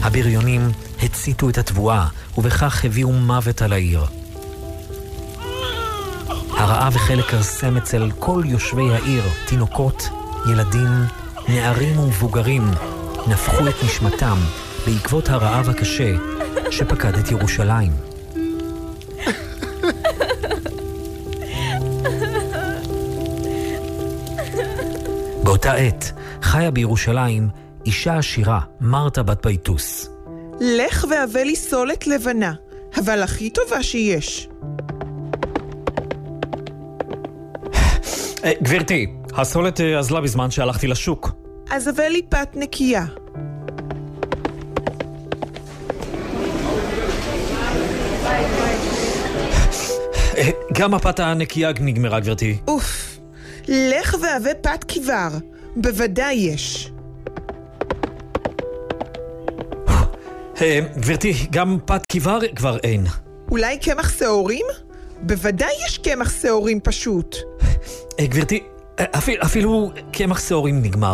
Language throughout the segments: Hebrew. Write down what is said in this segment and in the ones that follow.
הבריונים הציתו את התבואה, ובכך הביאו מוות על העיר. הרעב החל לכרסם אצל כל יושבי העיר, תינוקות, ילדים, נערים ומבוגרים, נפחו את נשמתם בעקבות הרעב הקשה שפקד את ירושלים. באותה עת חיה בירושלים אישה עשירה, מרתה בת בייטוס. לך והבא לי סולת לבנה, אבל הכי טובה שיש. גברתי, הסולת אזלה בזמן שהלכתי לשוק. אז הבא לי פת נקייה. גם הפת הנקייה נגמרה, גברתי. אוף, לך והבא פת כיוור, בוודאי יש. גברתי, גם פת כיוור כבר אין. אולי קמח שעורים? בוודאי יש קמח שעורים פשוט. גברתי, אפילו קמח שעורים נגמר.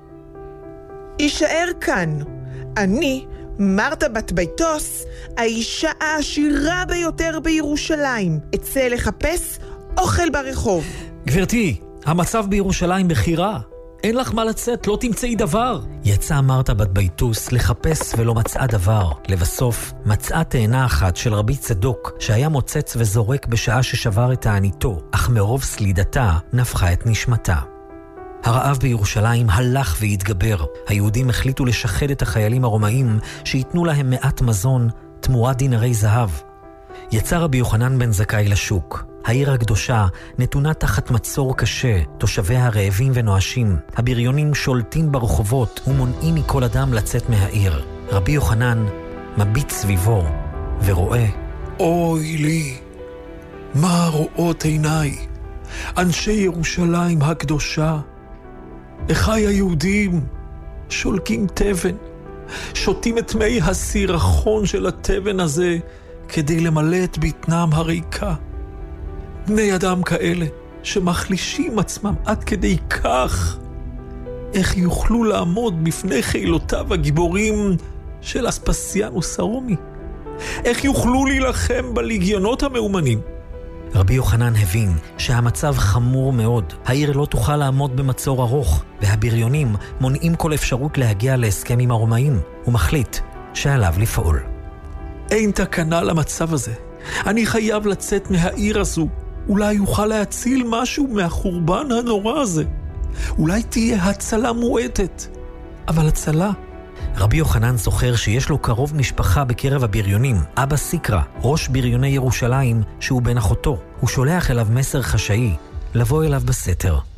יישאר כאן. אני, מרתה בת בייטוס, האישה העשירה ביותר בירושלים. אצא לחפש אוכל ברחוב. גברתי, המצב בירושלים בחירה. אין לך מה לצאת, לא תמצאי דבר. יצאה מרתה בת בייטוס לחפש ולא מצאה דבר. לבסוף מצאה תאנה אחת של רבי צדוק, שהיה מוצץ וזורק בשעה ששבר את תעניתו, אך מרוב סלידתה נפחה את נשמתה. הרעב בירושלים הלך והתגבר. היהודים החליטו לשחד את החיילים הרומאים שיתנו להם מעט מזון תמורת דינרי זהב. יצא רבי יוחנן בן זכאי לשוק. העיר הקדושה נתונה תחת מצור קשה, תושביה רעבים ונואשים. הבריונים שולטים ברחובות ומונעים מכל אדם לצאת מהעיר. רבי יוחנן מביט סביבו ורואה, אוי לי, מה רואות עיניי? אנשי ירושלים הקדושה, אחי היהודים, שולקים תבן, שותים את מי הסירחון של התבן הזה כדי למלא את בטנם הריקה. בני אדם כאלה שמחלישים עצמם עד כדי כך, איך יוכלו לעמוד בפני חילותיו הגיבורים של אספסיאנוס הרומי? איך יוכלו להילחם בליגיונות המאומנים? רבי יוחנן הבין שהמצב חמור מאוד. העיר לא תוכל לעמוד במצור ארוך, והבריונים מונעים כל אפשרות להגיע להסכם עם הרומאים. הוא מחליט שעליו לפעול. אין תקנה למצב הזה. אני חייב לצאת מהעיר הזו. אולי יוכל להציל משהו מהחורבן הנורא הזה. אולי תהיה הצלה מועטת. אבל הצלה... רבי יוחנן זוכר שיש לו קרוב משפחה בקרב הבריונים, אבא סיקרא, ראש בריוני ירושלים, שהוא בן אחותו. הוא שולח אליו מסר חשאי לבוא אליו בסתר.